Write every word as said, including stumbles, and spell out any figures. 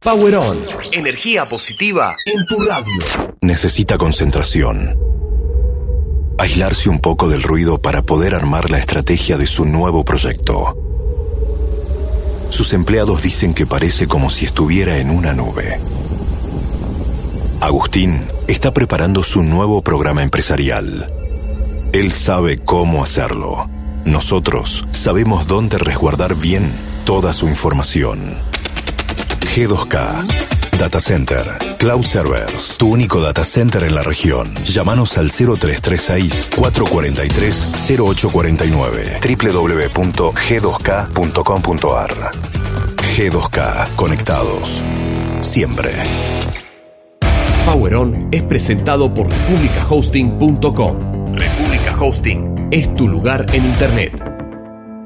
Power On. Energía positiva en tu radio. Necesita concentración. Aislarse un poco del ruido para poder armar la estrategia de su nuevo proyecto. Sus empleados dicen que parece como si estuviera en una nube. Agustín está preparando su nuevo programa empresarial. Él sabe cómo hacerlo. Nosotros sabemos dónde resguardar bien toda su información. G dos K Data Center, Cloud Servers, tu único data center en la región. Llámanos al cero tres tres seis, cuatro cuatro tres, cero ocho cuatro nueve, doble u doble u doble u punto g dos k punto com punto a r. G dos K, conectados siempre. Power On es presentado por república hosting punto com. República Hosting es tu lugar en Internet.